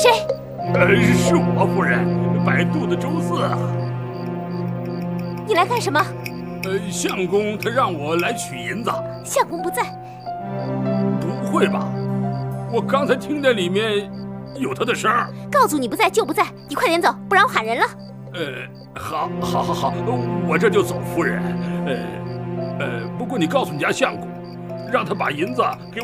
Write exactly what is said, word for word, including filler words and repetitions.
谁？ 呃，是我夫人，摆渡的周四啊。 你来干什么？ 呃，相公他让我来取银子。 相公不在。 不会吧？我刚才听见里面有他的声儿。 告诉你不在就不在，你快点走，不然我喊人了。 呃，好，好，好，好，我这就走，夫人。呃，呃，不过你告诉你家相公，让他把银子给我。